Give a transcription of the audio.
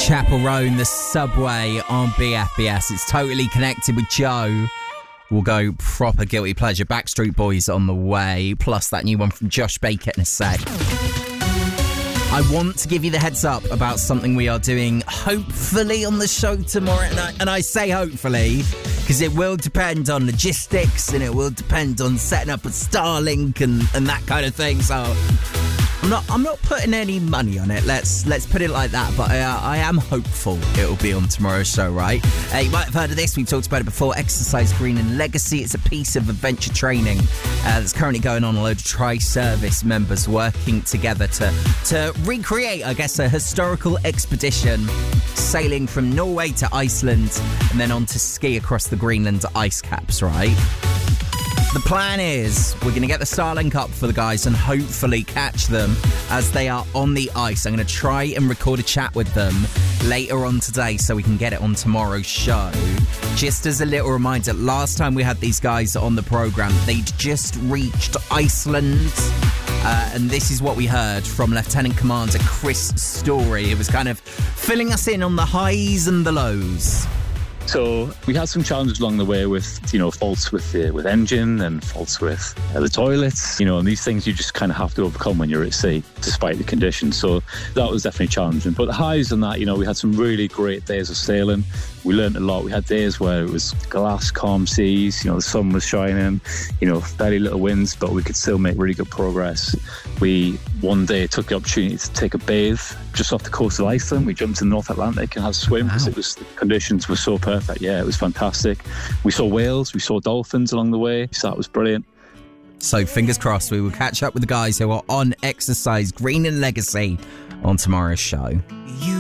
Chapel Roan, the subway on BFBS. It's totally connected with Joe. We'll go proper guilty pleasure. Backstreet Boys on the way, plus that new one from Josh Baker in a sec. I want to give you the heads up about something we are doing, hopefully, on the show tomorrow night. And I say hopefully, because it will depend on logistics and it will depend on setting up a Starlink and that kind of thing. So I'm not putting any money on it. Let's put it like that. But I am hopeful it'll be on tomorrow's show, right? You might have heard of this. We've talked about it before. Exercise Green and Legacy. It's a piece of adventure training that's currently going on. A load of tri-service members working together to recreate, I guess, a historical expedition, sailing from Norway to Iceland and then on to ski across the Greenland ice caps, right? The plan is we're going to get the Starlink up for the guys and hopefully catch them as they are on the ice. I'm going to try and record a chat with them later on today so we can get it on tomorrow's show. Just as a little reminder, last time we had these guys on the programme, they'd just reached Iceland. And this is what we heard from Lieutenant Commander Chris Story. It was kind of filling us in on the highs and the lows. So we had some challenges along the way with, faults with engine and faults with the toilets, and these things you just kind of have to overcome when you're at sea, despite the conditions. So that was definitely challenging. But the highs on that, we had some really great days of sailing. We learned a lot. We had days where it was glass, calm seas, the sun was shining, very little winds, but we could still make really good progress. We one day took the opportunity to take a bathe just off the coast of Iceland. We jumped in the North Atlantic and had a swim because the conditions were so perfect. Yeah, it was fantastic. We saw whales, we saw dolphins along the way, so that was brilliant. So fingers crossed we will catch up with the guys who are on Exercise Green and Legacy on tomorrow's show. You